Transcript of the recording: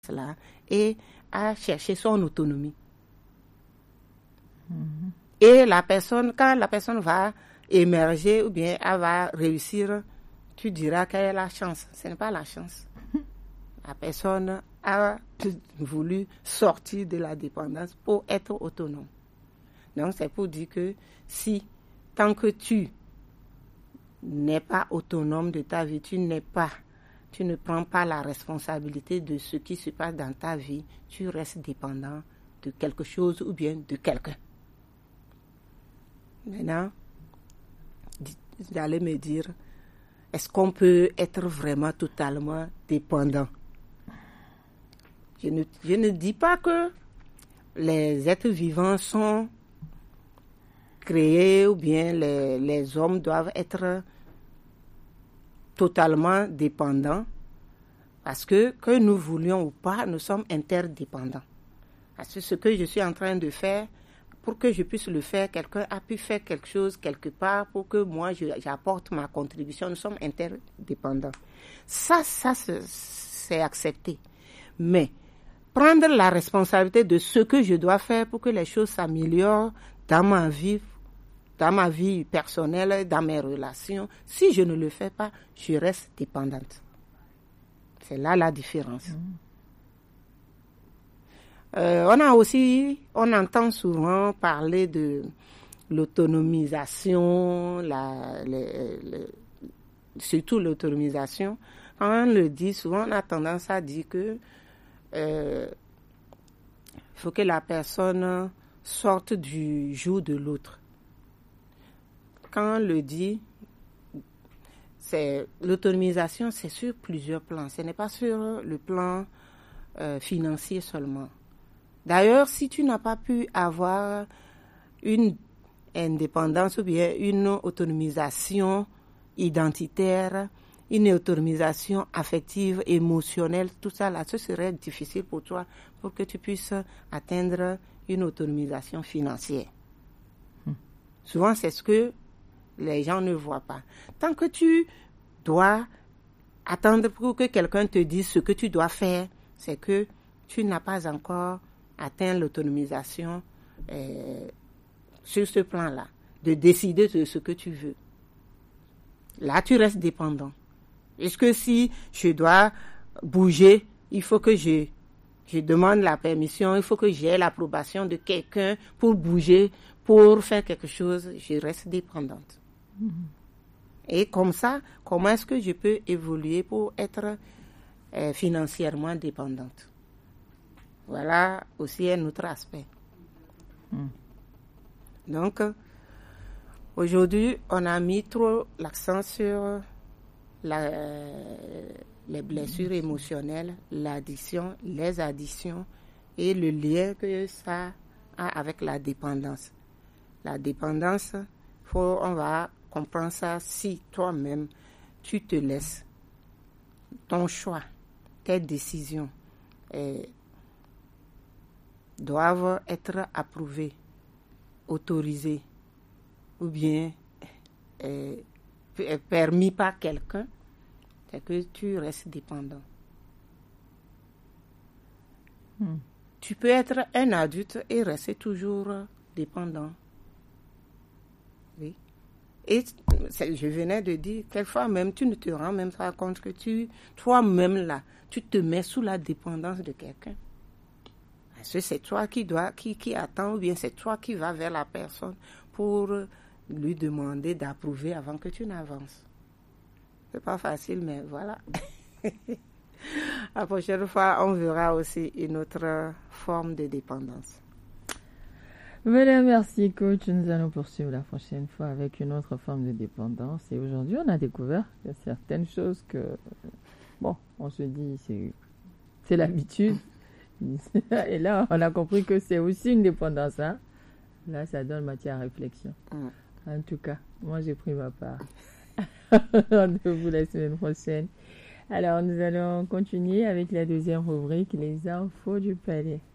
là et à chercher son autonomie. Et la personne, quand la personne va émerger ou bien elle va réussir, tu diras qu'elle a la chance. Ce n'est pas la chance. La personne a voulu sortir de la dépendance pour être autonome. Donc c'est pour dire que si, tant que tu n'es pas autonome de ta vie, tu ne prends pas la responsabilité de ce qui se passe dans ta vie, tu restes dépendant de quelque chose ou bien de quelqu'un. Maintenant, vous allez me dire, est-ce qu'on peut être vraiment totalement dépendant? Je ne dis pas que les êtres vivants sont créés ou bien les hommes doivent être totalement dépendants parce que nous voulions ou pas, nous sommes interdépendants. Parce que ce que je suis en train de faire, pour que je puisse le faire, quelqu'un a pu faire quelque chose quelque part pour que moi j'apporte ma contribution. Nous sommes interdépendants. Ça c'est accepté. Mais prendre la responsabilité de ce que je dois faire pour que les choses s'améliorent dans ma vie personnelle, dans mes relations, si je ne le fais pas, je reste dépendante. C'est là la différence. On entend souvent parler de l'autonomisation, surtout l'autonomisation. Quand on le dit souvent, on a tendance à dire que faut que la personne sorte du joug de l'autre. Quand on le dit, l'autonomisation, c'est sur plusieurs plans. Ce n'est pas sur le plan financier seulement. D'ailleurs, si tu n'as pas pu avoir une indépendance ou bien une autonomisation identitaire, une autonomisation affective, émotionnelle, tout ça là, ce serait difficile pour toi pour que tu puisses atteindre une autonomisation financière. Souvent, c'est ce que les gens ne voient pas. Tant que tu dois attendre pour que quelqu'un te dise ce que tu dois faire, c'est que tu n'as pas encore atteint l'autonomisation sur ce plan-là, de décider de ce que tu veux. Là, tu restes dépendant. Est-ce que si je dois bouger, il faut que je demande la permission, il faut que j'ai l'approbation de quelqu'un pour bouger, pour faire quelque chose, je reste dépendante. Et comme ça, comment est-ce que je peux évoluer pour être financièrement dépendante? Voilà aussi un autre aspect. Donc, aujourd'hui, on a mis trop l'accent sur les blessures émotionnelles, l'addiction, les addictions et le lien que ça a avec la dépendance. La dépendance, on va comprendre ça si toi-même, tu te laisses ton choix, tes décisions doivent être approuvées, autorisées ou bien permis par quelqu'un, c'est que tu restes dépendant. Tu peux être un adulte et rester toujours dépendant. Oui. Et je venais de dire, quelquefois même, tu ne te rends même pas compte que toi-même là, tu te mets sous la dépendance de quelqu'un. Parce que c'est toi qui attend ou bien c'est toi qui vas vers la personne pour lui demander d'approuver avant que tu n'avances. C'est pas facile, mais voilà. La prochaine fois, on verra aussi une autre forme de dépendance. Voilà, merci coach. Nous allons poursuivre la prochaine fois avec une autre forme de dépendance. Et aujourd'hui, on a découvert qu'il y a certaines choses que, on se dit, c'est l'habitude. Et là, on a compris que c'est aussi une dépendance. Hein? Là, ça donne matière à réflexion. En tout cas, moi, j'ai pris ma part. Rendez-vous la semaine prochaine. Alors, nous allons continuer avec la deuxième rubrique, les infos du palais.